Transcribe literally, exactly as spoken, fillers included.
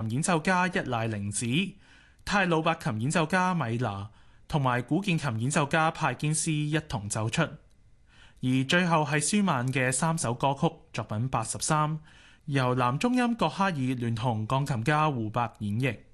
琴演奏家一賴玲子、泰魯伯琴演奏家米娜同埋古鍵琴演奏家派堅斯一同奏出。而最後係舒曼嘅三首歌曲作品八十三，由男中音郭哈爾聯同鋼琴家胡伯演繹。